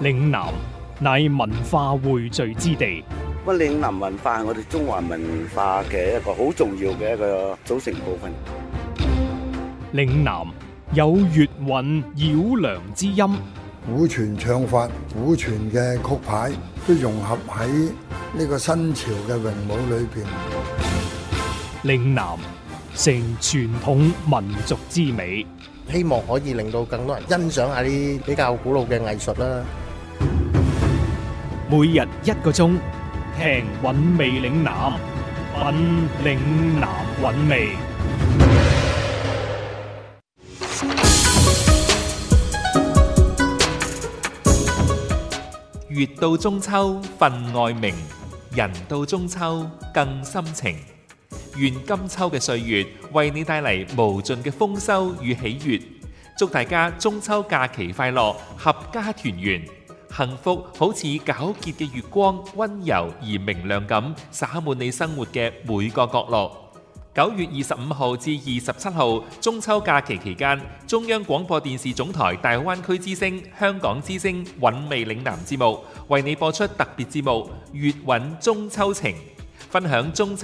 嶺南乃文化匯聚之地。 咁嶺南文化係我哋中華文化嘅一個好重要嘅一個組成部分。 嶺南有粵韻繞梁之音， 古傳唱法、古傳嘅曲牌都融合喺呢個新潮嘅詠舞裏邊。 嶺南成傳統民族之美， 希望可以令到更多人欣賞下啲比較古老嘅藝術啦。 每日1個鐘，聽韻味嶺南，品嶺南韻味。 月到中秋分外明，人到中秋更深情。願今秋嘅歲月為你帶嚟無盡嘅豐收與喜悅，祝大家中秋假期快樂，合家團圓，幸福好似皎潔嘅月光，溫柔而明亮咁灑滿你生活嘅每個角落。9月25號至27號中秋假期期間，中央廣播電視總台大灣區之聲、香港之聲韻味嶺南節目為你播出特別節目《粵韻中秋情》，分享中秋